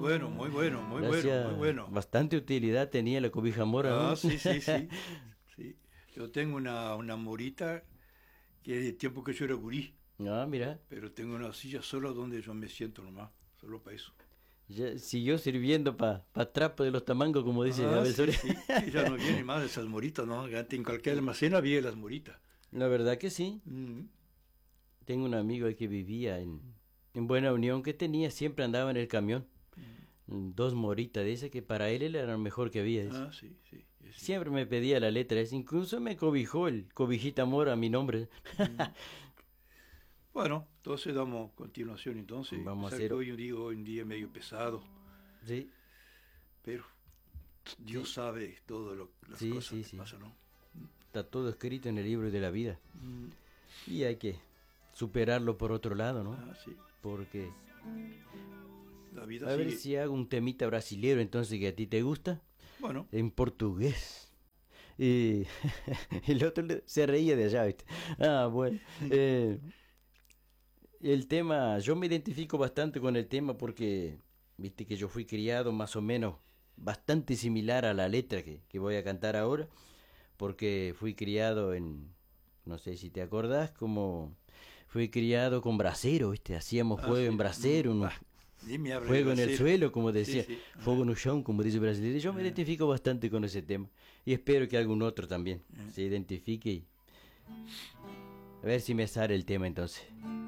bueno, muy bueno, muy bueno, Gracias. muy bueno. Bastante utilidad tenía la cobija mora, ¿no? Ah, sí, sí, sí, sí. Yo tengo una morita que es de tiempo que yo era gurí, Ah, mira, pero tengo una silla solo donde yo me siento nomás, solo para eso. ya siguió sirviendo para trapo de los tamangos, como dice Ah, Abel sí, Soria. sí, sí, ya no vienen más esas moritas, ¿no? Antes en cualquier almacén había las moritas. La verdad que sí. Mm, Tengo un amigo ahí que vivía en Buena Unión que tenía, siempre andaba en el camión. mm. Dos moritas, dice que para él era lo mejor que había. Dice. Ah, sí, sí, sí. Siempre me pedía la letra, dice, incluso me cobijó el cobijita mora a mi nombre. Mm. Bueno, entonces damos continuación entonces, a Vamos a pesar que hacer, hoy en día es medio pesado, sí, pero Dios sí, sabe todas las sí, cosas sí, que sí. pasan, ¿no? Está todo escrito en el libro de la vida. Mm. Y hay que superarlo por otro lado, ¿no? Ah, sí, Porque, la vida a ver sigue. si hago un temita brasilero entonces que a ti te gusta, Bueno, en portugués. Y el otro se reía de allá, ¿viste? Ah, bueno. eh, el tema, yo me identifico bastante con el tema porque, viste que yo fui criado más o menos bastante similar a la letra que voy a cantar ahora, porque fui criado en, no sé si te acordás, como fui criado con brasero, ¿viste? Hacíamos ah, fuego en sí. brasero, Bah, ni me hable de fuego en el brasero. suelo, como Sí, decía, sí. fuego no chão, como dice el brasileño. Yo me Ah, identifico bastante con ese tema y espero que algún otro también ah. se identifique y a ver si me sale el tema entonces.